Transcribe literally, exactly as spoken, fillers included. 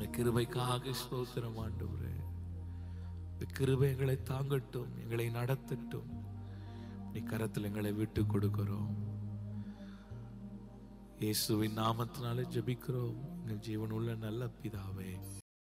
கிருபைக்காக ஸ்தோத்திரம் ஆண்டவரே. இந்த கிருபை எங்களை தாங்கட்டும், எங்களை நடத்தட்டும். நீ கரத்தில் எங்களை விட்டு கொடுக்கிறோம். இயேசுவின் நாமத்தினாலே ஜெபிக்கிறோம் எங்கள் ஜீவனுள்ள நல்ல பிதாவே.